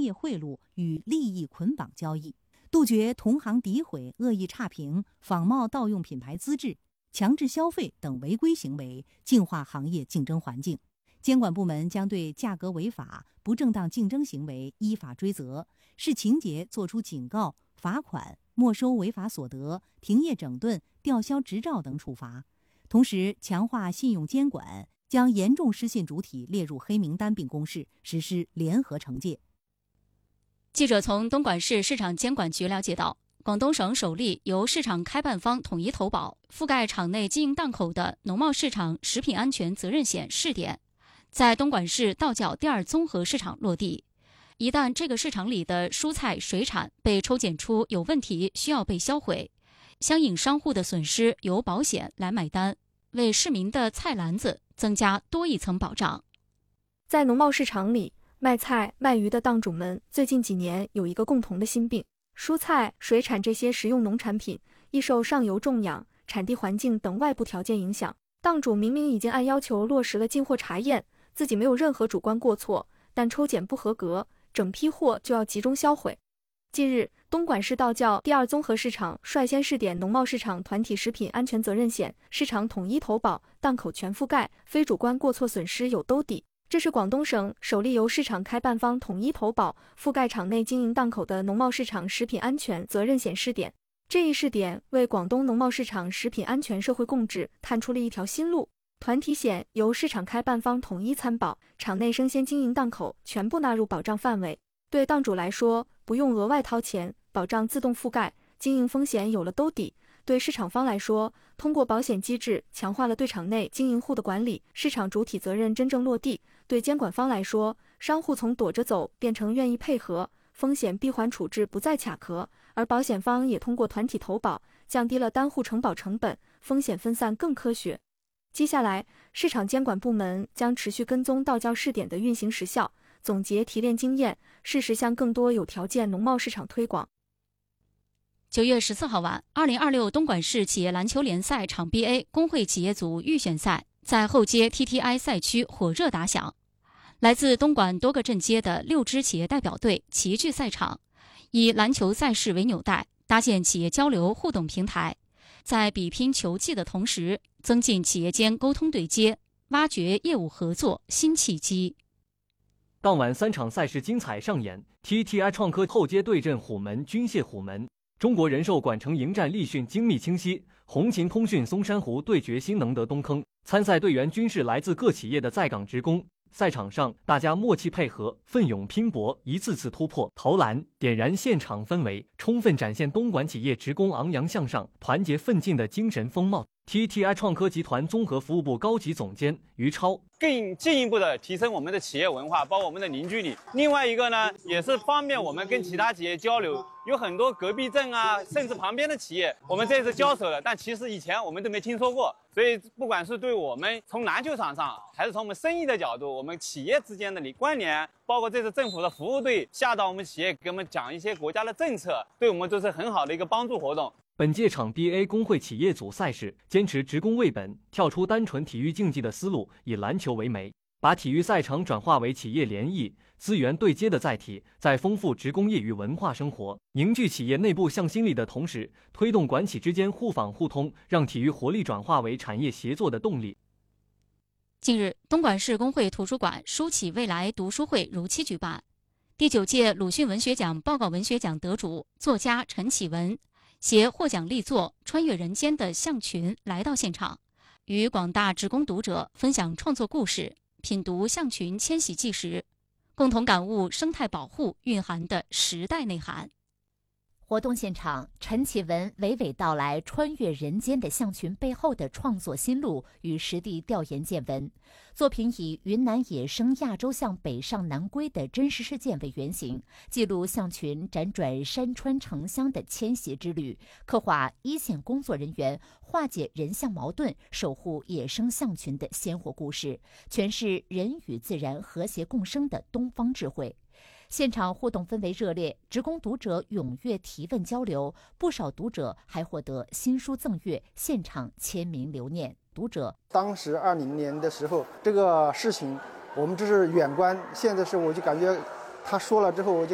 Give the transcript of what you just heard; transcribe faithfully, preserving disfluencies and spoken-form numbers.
业贿赂与利益捆绑交易，杜绝同行诋毁、恶意差评、仿冒盗用品牌资质、强制消费等违规行为，净化行业竞争环境。监管部门将对价格违法、不正当竞争行为依法追责，视情节作出警告、罚款、没收违法所得、停业整顿、吊销执照等处罚。同时，强化信用监管，将严重失信主体列入黑名单并公示，实施联合惩戒。 记者从东莞市市场监管局了解到，广东省首例由市场开办方统一投保、覆盖场内经营档口的农贸市场食品安全责任险试点，在东莞市道教第二综合市场落地。一旦这个市场里的蔬菜、水产被抽检出有问题，需要被销毁，相应商户的损失由保险来买单，为市民的菜篮子增加多一层保障。 在农贸市场里，卖菜卖鱼的档主们最近几年有一个共同的心病，蔬菜、水产这些食用农产品易受上游种养、产地环境等外部条件影响，档主明明已经按要求落实了进货查验，自己没有任何主观过错，但抽检不合格，整批货就要集中销毁。近日，东莞市道教第二综合市场率先试点农贸市场团体食品安全责任险，市场统一投保，档口全覆盖，非主观过错损失有兜底。这是广东省首例由市场开办方统一投保、覆盖场内经营档口的农贸市场食品安全责任险试点。这一试点为广东农贸市场食品安全社会共治探出了一条新路。团体险由市场开办方统一参保，场内生鲜经营档口全部纳入保障范围。对档主来说，不用额外掏钱，保障自动覆盖，经营风险有了兜底。对市场方来说，通过保险机制强化了对场内经营户的管理，市场主体责任真正落地。对监管方来说，商户从躲着走变成愿意配合，风险闭环处置不再卡壳，而保险方也通过团体投保，降低了单户承保成本，风险分散更科学。接下来，市场监管部门将持续跟踪道教试点的运行实效，总结提炼经验，适时向更多有条件农贸市场推广。 九月十四号晚，二零二六东莞市企业篮球联赛场 B A 工会企业组预选赛在后街 T T I 赛区火热打响。来自东莞多个镇街的六支企业代表队齐聚赛场，以篮球赛事为纽带，搭建企业交流互动平台，在比拼球技的同时，增进企业间沟通对接，挖掘业务合作新契机。 当晚三场赛事精彩上演 ，T T I 创科后街对阵虎门军械虎门，中国人寿管城迎战立讯精密清晰，红琴通讯松山湖对决新能德东坑。参赛队员均是来自各企业的在岗职工。赛场上，大家默契配合，奋勇拼搏，一次次突破投篮，点燃现场氛围，充分展现东莞企业职工昂扬向上、团结奋进的精神风貌。T T I 创科集团综合服务部高级总监于超， 更进一步的提升我们的企业文化，包括我们的凝聚力。另外一个呢，也是方便我们跟其他企业交流。有很多隔壁镇啊，甚至旁边的企业，我们这次交手了，但其实以前我们都没听说过。所以，不管是对我们从篮球场上，还是从我们生意的角度，我们企业之间的关联，包括这次政府的服务队下到我们企业，给我们讲一些国家的政策，对我们都是很好的一个帮助活动。 本届场 B A 工会企业组赛事坚持职工为本，跳出单纯体育竞技的思路，以篮球为媒，把体育赛场转化为企业联谊、资源对接的载体，在丰富职工业余文化生活、凝聚企业内部向心力的同时，推动管企之间互访互通，让体育活力转化为产业协作的动力。 近日，东莞市工会图书馆书企未来读书会如期举办，第九届鲁迅文学奖报告文学奖得主作家陈启文携获奖力作《穿越人间的象群》来到现场，与广大职工读者分享创作故事，品读象群迁徙纪实，共同感悟生态保护蕴含的时代内涵。 活动现场，陈启文娓娓道来穿越人间的象群背后的创作心路与实地调研见闻。作品以云南野生亚洲象北上南归的真实事件为原型，记录象群辗转山川城乡的迁徙之旅，刻画一线工作人员化解人象矛盾、守护野生象群的鲜活故事，诠释人与自然和谐共生的东方智慧。现场互动氛围热烈，职工读者踊跃提问交流，不少读者还获得新书赠阅，现场签名留念。读者当时二零年的时候，这个事情我们只是远观，现在是我就感觉他说了之后，我就